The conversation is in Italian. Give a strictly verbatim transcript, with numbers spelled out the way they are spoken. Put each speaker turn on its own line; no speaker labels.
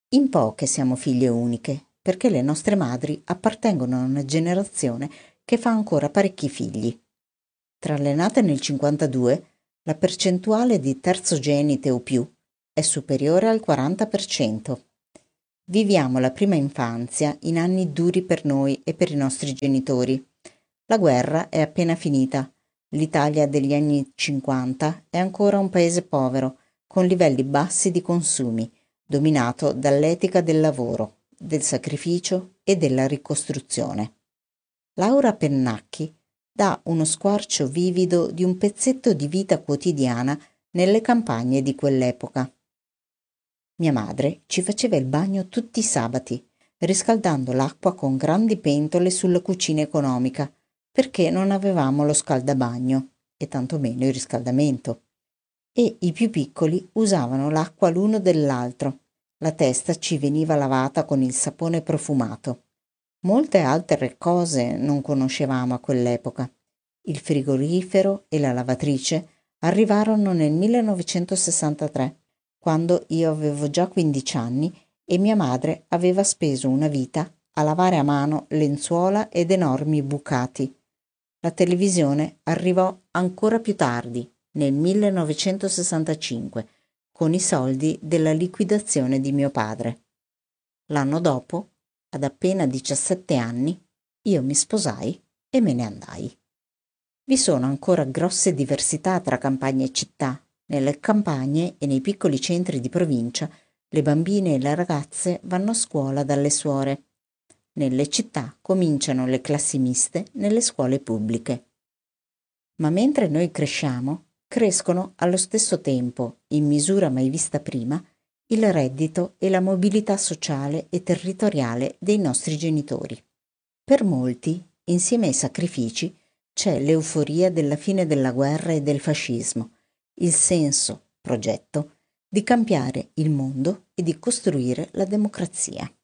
In poche siamo figlie uniche, perché le nostre madri appartengono a una generazione che fa ancora parecchi figli. Tra le nate nel cinquantadue, la percentuale di terzogenite o più è superiore al quaranta per cento. Viviamo la prima infanzia in anni duri per noi e per i nostri genitori. La guerra è appena finita. L'Italia degli anni cinquanta è ancora un paese povero, con livelli bassi di consumi, dominato dall'etica del lavoro, del sacrificio e della ricostruzione. Laura Pennacchi dà uno squarcio vivido di un pezzetto di vita quotidiana nelle campagne di quell'epoca. Mia madre ci faceva il bagno tutti i sabati, riscaldando l'acqua con grandi pentole sulla cucina economica, perché non avevamo lo scaldabagno e tantomeno il riscaldamento. E i più piccoli usavano l'acqua l'uno dell'altro. La testa ci veniva lavata con il sapone profumato. Molte altre cose non conoscevamo a quell'epoca. Il frigorifero e la lavatrice arrivarono nel millenovecentosessantatré, quando io avevo già quindici anni e mia madre aveva speso una vita a lavare a mano lenzuola ed enormi bucati. La televisione arrivò ancora più tardi, nel millenovecentosessantacinque, con i soldi della liquidazione di mio padre. L'anno dopo, ad appena diciassette anni, io mi sposai e me ne andai. Vi sono ancora grosse diversità tra campagna e città. Nelle campagne e nei piccoli centri di provincia le bambine e le ragazze vanno a scuola dalle suore. Nelle città cominciano le classi miste nelle scuole pubbliche. Ma mentre noi cresciamo, crescono allo stesso tempo, in misura mai vista prima, il reddito e la mobilità sociale e territoriale dei nostri genitori. Per molti, insieme ai sacrifici, c'è l'euforia della fine della guerra e del fascismo, il senso, progetto, di cambiare il mondo e di costruire la democrazia.